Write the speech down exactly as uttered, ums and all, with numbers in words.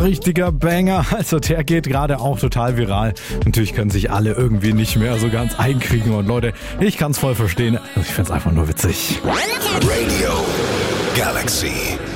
richtiger Banger. Also der geht gerade auch total viral. Natürlich können sich alle irgendwie nicht mehr so ganz einkriegen. Und Leute, ich kann es voll verstehen. Also ich find's einfach nur witzig. Radio Galaxy.